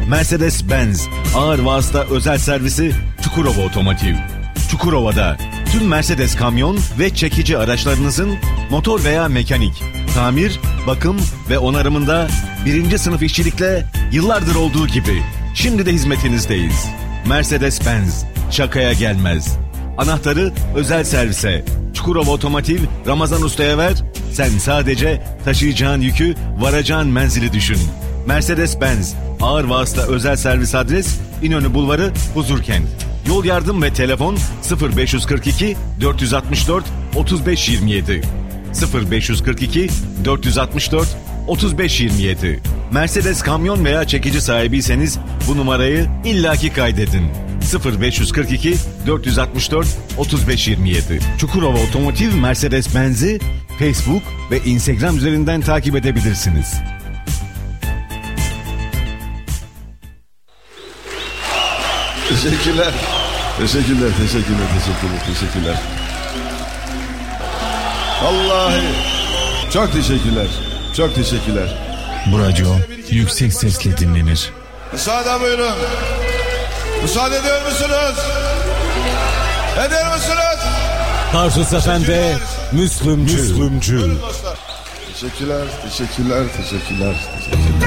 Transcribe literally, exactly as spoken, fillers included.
Mercedes-Benz ağır vasıta özel servisi Çukurova Otomotiv. Çukurova'da tüm Mercedes kamyon ve çekici araçlarınızın motor veya mekanik, tamir, bakım ve onarımında birinci sınıf işçilikle yıllardır olduğu gibi şimdi de hizmetinizdeyiz. Mercedes-Benz şakaya gelmez. Anahtarı özel servise Çukurova Otomotiv Ramazan Usta'ya ver. Sen sadece taşıyacağın yükü, varacağın menzili düşün. Mercedes-Benz ağır vasıta özel servis adres İnönü Bulvarı, Huzurkent. Yol yardım ve telefon sıfır beş kırk iki dört altı dört otuz beş yirmi yedi sıfır beş kırk iki dört altı dört otuz beş yirmi yedi. Mercedes kamyon veya çekici sahibiyseniz bu numarayı illaki kaydedin. sıfır beş kırk iki dört altı dört otuz beş yirmi yedi. Çukurova Otomotiv Mercedes-Benz'i Facebook ve Instagram üzerinden takip edebilirsiniz. Teşekkürler. Teşekkürler, teşekkürler, teşekkürler, teşekkürler. Vallahi çok teşekkürler, çok teşekkürler. Bu radyo yüksek sesle dinlenir. Müsaade buyurun. Müsaade ediyor musunuz? Eder misiniz? Tarsus Efendi, Müslümcü. Müslümcü. Teşekkürler, teşekkürler, teşekkürler, teşekkürler.